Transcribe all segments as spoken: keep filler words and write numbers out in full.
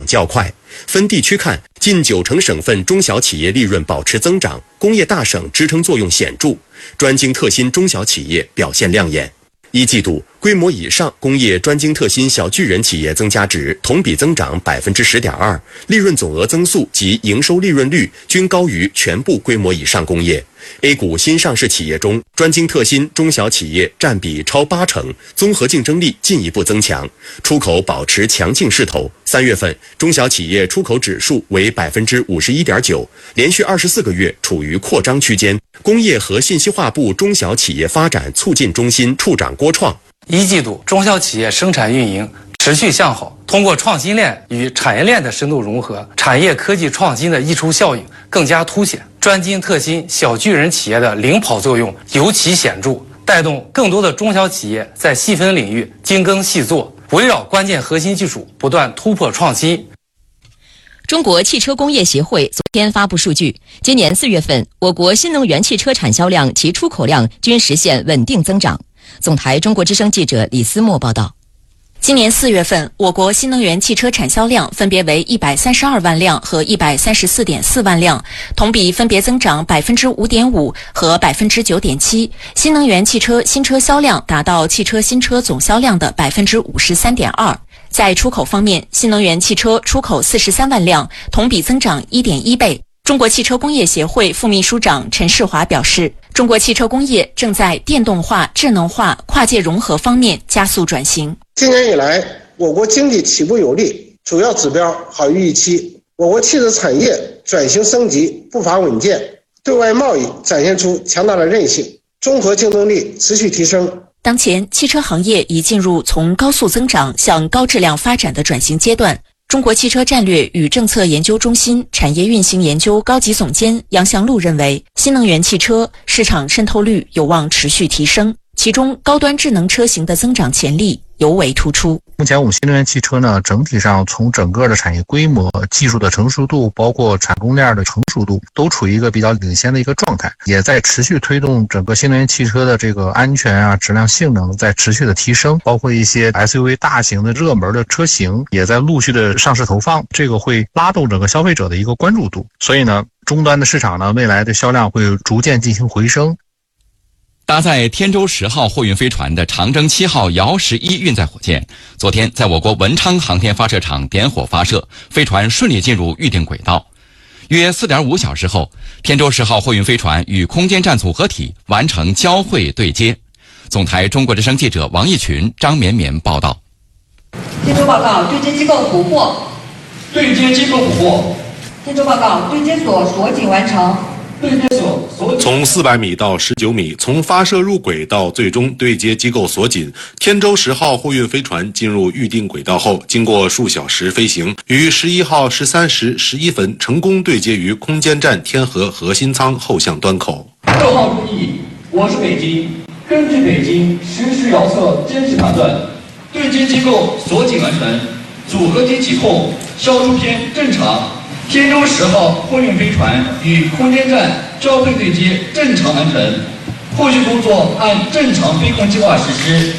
较快。分地区看，近九成省份中小企业利润保持增长，工业大省支撑作用显著，专精特新中小企业表现亮眼。一季度，规模以上工业专精特新小巨人企业增加值同比增长百分之十点二，利润总额增速及营收利润率均高于全部规模以上工业。A 股新上市企业中，专精特新中小企业占比超八成，综合竞争力进一步增强，出口保持强劲势头。三月份，中小企业出口指数为百分之五十一点九，连续二十四个月处于扩张区间。工业和信息化部中小企业发展促进中心处长郭创， 一季度中小企业生产运营持续向好，通过创新链与产业链的深度融合，产业科技创新的溢出效应更加凸显，专精特新小巨人企业的领跑作用尤其显著，带动更多的中小企业在细分领域精耕细作，围绕关键核心技术不断突破创新。 中国汽车工业协会昨天发布数据，今年四月份，我国新能源汽车产销量及出口量均实现稳定增长。总台中国之声记者李思墨报道。 今年四月份，我国新能源汽车产销量分别为一百三十二万辆和一百三十四点四万辆，同比分别增长百分之五点五和百分之九点七。新能源汽车新车销量达到汽车新车总销量的百分之五十三点二。在出口方面，新能源汽车出口四十三万辆，同比增长一点一倍。中国汽车工业协会副秘书长陈世华表示，中国汽车工业正在电动化、智能化、跨界融合方面加速转型。 今年以来，我国经济起步有力，主要指标好于预期。我国汽车产业转型升级步伐稳健，对外贸易展现出强大的韧性，综合竞争力持续提升。 当前，汽车行业已进入从高速增长向高质量发展的转型阶段。中国汽车战略与政策研究中心产业运行研究高级总监杨祥路认为，新能源汽车市场渗透率有望持续提升，其中高端智能车型的增长潜力尤为突出。 目前我们新能源汽车呢，整体上从整个的产业规模、技术的成熟度，包括产供链的成熟度，都处于一个比较领先的一个状态，也在持续推动整个新能源汽车的这个安全啊、质量、性能在持续的提升，包括一些 S U V 大型的热门的车型也在陆续的上市投放，这个会拉动整个消费者的一个关注度。所以呢，终端的市场呢，未来的销量会逐渐进行回升。 搭载天舟十号货运飞船的长征七号遥十一运载火箭，昨天在我国文昌航天发射场点火发射，飞船顺利进入预定轨道。约 四点五小时后，天舟十号货运飞船与空间站组合体完成交会对接。总台中国之声记者王义群、张绵绵报道。 天舟报告，对接机构捕获。 对接机构捕获。 天舟报告，对接所锁紧完成。 从四百米到十九米，从发射入轨到最终对接机构锁紧，天舟十号货运飞船进入预定轨道后，经过数小时飞行，于十一号十三时十一分成功对接于空间站天河核心舱后向端口。 六号注意，我是北京，根据北京实时遥测监视判断，对接机构锁紧完成，组合体启动，消除篇正常。天舟十号货运飞船与空间站交会对接正常完成，后续工作按正常飞控计划实施。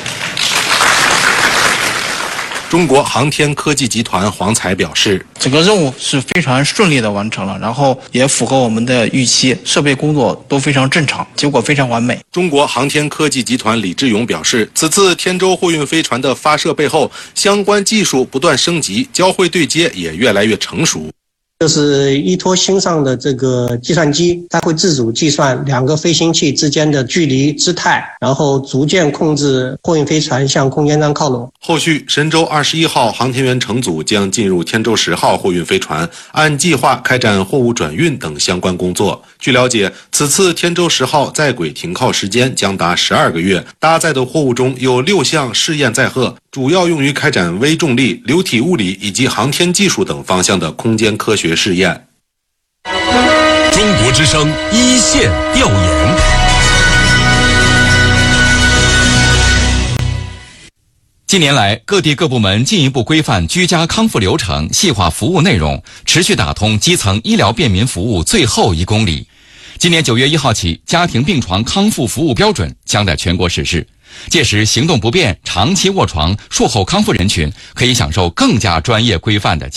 中国航天科技集团黄才表示， 整个任务是非常顺利的完成了，然后也符合我们的预期，设备工作都非常正常，结果非常完美。 中国航天科技集团李志勇表示，此次天舟货运飞船的发射背后，相关技术不断升级，交会对接也越来越成熟。 就是依托星上的这个计算机，它会自主计算两个飞行器之间的距离、姿态，然后逐渐控制货运飞船向空间站靠拢。 后续，神舟二十一号航天员乘组将进入天舟十号货运飞船，按计划开展货物转运等相关工作。据了解，此次天舟十号在轨停靠时间将达十二个月，搭载的货物中有六项试验载荷，主要用于开展微重力、流体物理以及航天技术等方向的空间科学试验。 中国之声一线调研。 近年来，各地各部门进一步规范居家康复流程，细化服务内容，持续打通基层医疗便民服务最后一公里。今年九月一号起，家庭病床康复服务标准将在全国实施。届时，行动不便、长期卧床、术后康复人群可以享受更加专业规范的